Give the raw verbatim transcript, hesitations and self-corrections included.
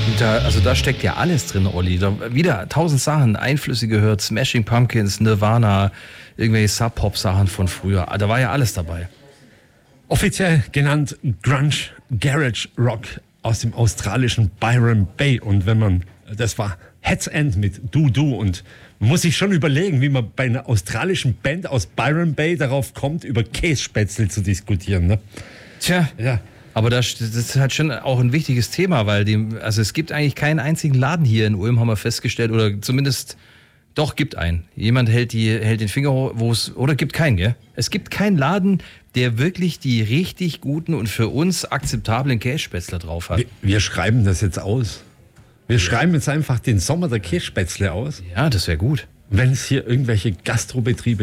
Da, also da steckt ja alles drin, Olli. Da, wieder tausend Sachen, Einflüsse gehört, Smashing Pumpkins, Nirvana, irgendwelche Sub-Pop-Sachen von früher. Da war ja alles dabei. Offiziell genannt Grunge Garage Rock aus dem australischen Byron Bay. Und wenn man, das war Head's End mit Du Du. Und man muss sich schon überlegen, wie man bei einer australischen Band aus Byron Bay darauf kommt, über Kässpätzle zu diskutieren. Ne? Tja, Ja. aber das, das ist halt schon auch ein wichtiges Thema, weil die, also es gibt eigentlich keinen einzigen Laden hier in Ulm, haben wir festgestellt, oder zumindest, doch, gibt einen. Jemand hält, die, hält den Finger hoch, wo es, oder gibt keinen, gell? Es gibt keinen Laden, der wirklich die richtig guten und für uns akzeptablen Kässpätzle drauf hat. Wir, wir schreiben das jetzt aus. Wir schreiben jetzt einfach den Sommer der Kässpätzle aus. Ja, das wäre gut. Wenn es hier irgendwelche Gastrobetriebe